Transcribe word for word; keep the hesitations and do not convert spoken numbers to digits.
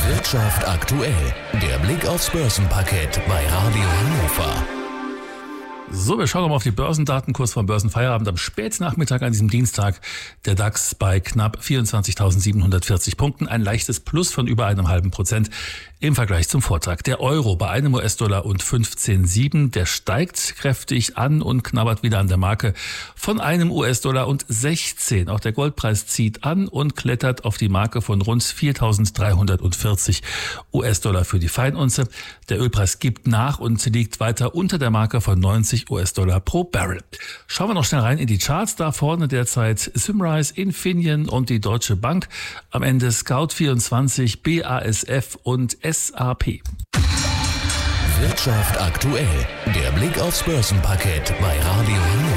Wirtschaft aktuell. Der Blick aufs Börsenparkett bei Radio Hannover. So, wir schauen mal auf die Börsendaten, kurz vor dem Börsenfeierabend am Spätnachmittag an diesem Dienstag. Der DAX bei knapp vierundzwanzigtausendsiebenhundertvierzig Punkten, ein leichtes Plus von über einem halben Prozent im Vergleich zum Vortag. Der Euro bei einem U S-Dollar und fünfzehn Komma sieben, der steigt kräftig an und knabbert wieder an der Marke von einem U S-Dollar und sechzehn. Auch der Goldpreis zieht an und klettert auf die Marke von rund viertausenddreihundertvierzig U S-Dollar für die Feinunze. Der Ölpreis gibt nach und liegt weiter unter der Marke von neunzig U S-Dollar pro Barrel. Schauen wir noch schnell rein in die Charts. Da vorne derzeit Symrise, Infineon und die Deutsche Bank. Am Ende Scout vierundzwanzig, B A S F und S A P. Wirtschaft aktuell. Der Blick aufs Börsenparkett bei Radio Hannover.